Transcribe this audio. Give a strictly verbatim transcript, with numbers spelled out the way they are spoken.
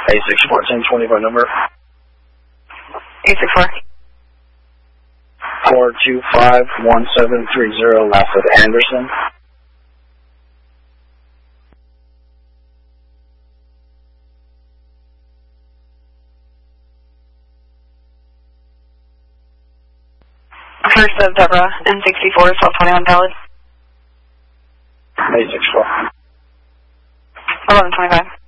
eight six four, ten twenty-four number. eight six four. four two five one seven three zero, last of Anderson. First of Deborah, N sixty-four, twelve twenty-one valid. eight six four. eleven twenty-five.